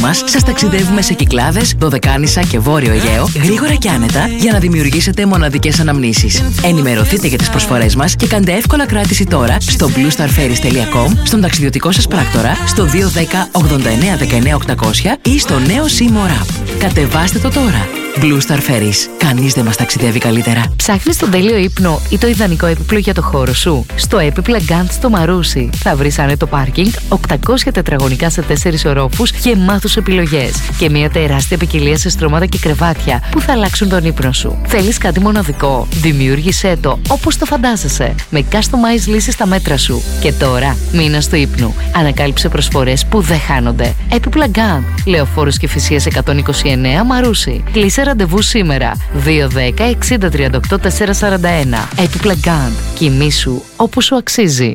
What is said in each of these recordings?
μας σας ταξιδεύουμε σε Κυκλάδες, Δωδεκάνησα και Βόρειο Αιγαίο γρήγορα και άνετα για να δημιουργήσετε μοναδικές αναμνήσεις. Ενημερωθείτε για τις προσφορές μας και κάντε εύκολα κράτηση τώρα στο bluestarferries.com, στον ταξιδιωτικό σας πράκτορα, στο 210 89 19 800 ή στο νέο Seymour App. Κατεβάστε το τώρα. Blue Star Ferries. Κανείς δεν μας ταξιδεύει καλύτερα. Ψάχνεις τον τέλειο ύπνο ή το ιδανικό έπιπλο για το χώρο σου? Στο έπιπλα Gant στο Μαρούσι θα βρεις άνετο πάρκινγκ, 800 τετραγωνικά σε 4 ορόφους και μάθους επιλογές. Και μια τεράστια ποικιλία σε στρώματα και κρεβάτια που θα αλλάξουν τον ύπνο σου. Θέλεις κάτι μοναδικό? Δημιούργησέ το όπως το φαντάζεσαι. Με customized λύσεις στα μέτρα σου. Και τώρα, μήνας του ύπνου. Ανακάλυψε προσφορές που δεν χάνονται. Έπιπλα Gant. Λεωφόρος Κηφισίας 129 Μαρούσι. Κλείσε ραντεβού σήμερα. 210 60 38 441. Έπιπλα Gant. Κοιμήσου όπου σου αξίζει.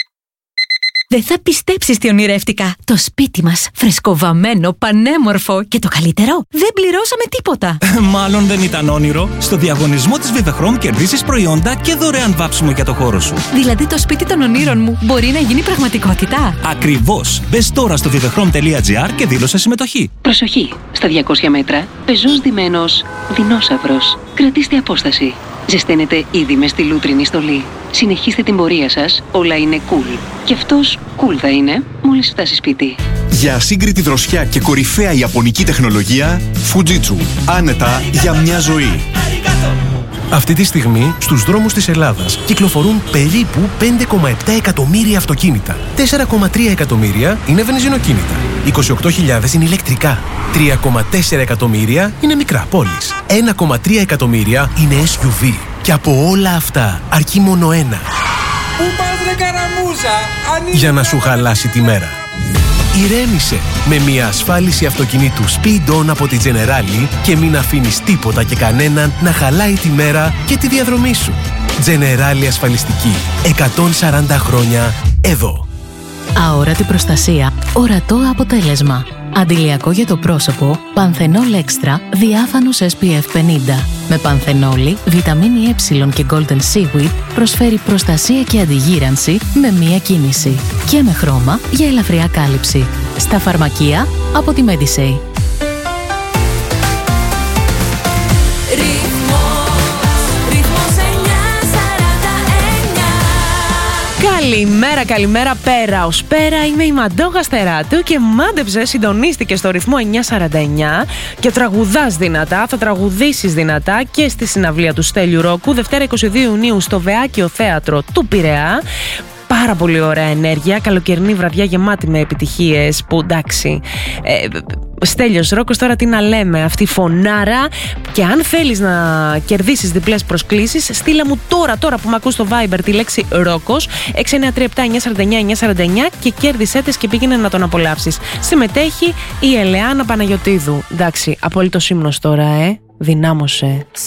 Δεν θα πιστέψεις τι ονειρεύτηκα. Το σπίτι μας, φρεσκοβαμμένο, πανέμορφο και το καλύτερο, δεν πληρώσαμε τίποτα. Μάλλον δεν ήταν όνειρο. Στο διαγωνισμό της Vivechrome κερδίσεις προϊόντα και δωρεάν βάψιμο για το χώρο σου. Δηλαδή το σπίτι των ονείρων μου μπορεί να γίνει πραγματικότητα. Ακριβώς. Μπες τώρα στο vivechrome.gr και δήλωσε συμμετοχή. Προσοχή! Στα 200 μέτρα, πεζός ντυμένος δεινόσαυρος. Κρατήστε απόσταση. Ζεσταίνετε ήδη μες στη λούτρινη στολή. Συνεχίστε την πορεία σας, όλα είναι cool. Και αυτός cool θα είναι μόλις φτάσει σπίτι. Για ασύγκριτη δροσιά και κορυφαία ιαπωνική τεχνολογία, Fujitsu. Άνετα για μια ζωή. Αυτή τη στιγμή στους δρόμους της Ελλάδας κυκλοφορούν περίπου 5,7 εκατομμύρια αυτοκίνητα. 4,3 εκατομμύρια είναι βενζινοκίνητα. 28.000 είναι ηλεκτρικά. 3,4 εκατομμύρια είναι μικρά πόλεις. 1,3 εκατομμύρια είναι SUV. Και από όλα αυτά αρκεί μόνο ένα. Πού πας ρε καραμούζα? Για να σου χαλάσει τη μέρα. Ηρέμησε με μια ασφάλιση αυτοκινήτου Speed On από τη Generali και μην αφήνεις τίποτα και κανέναν να χαλάει τη μέρα και τη διαδρομή σου. Generali ασφαλιστική. 140 χρόνια εδώ. Αόρατη προστασία, ορατό αποτέλεσμα. Αντιλιακό για το πρόσωπο, Πανθενόλ Extra, διάφανος SPF 50. Με πανθενόλη, βιταμίνη Ε και Golden Seaweed προσφέρει προστασία και αντιγύρανση με μία κίνηση. Και με χρώμα για ελαφριά κάλυψη. Στα φαρμακεία από τη Medisay. Καλημέρα, καλημέρα, πέρα ως πέρα. Είμαι η Μαντόγα Στεράτου και μάντεψε, συντονίστηκε στο ρυθμό 949 και τραγουδάς δυνατά, θα τραγουδήσεις δυνατά και στη συναυλία του Στέλιου Ρόκου, Δευτέρα 22 Ιουνίου στο Βεάκιο Θέατρο του Πειραιά. Πάρα πολύ ωραία ενέργεια, καλοκαιρινή βραδιά γεμάτη με επιτυχίες που εντάξει, Στέλιος Ρόκος, τώρα τι να λέμε, αυτή η φωνάρα. Και αν θέλεις να κερδίσεις διπλές προσκλήσεις, στείλα μου τώρα που με ακούς στο Viber τη λέξη Ρόκος 6937-949-949 και κέρδισέ τες και πήγαινε να τον απολαύσεις. Συμμετέχει η Ελεάνα Παναγιωτίδου. Εντάξει, απόλυτος ύμνος τώρα, δυνάμωσε.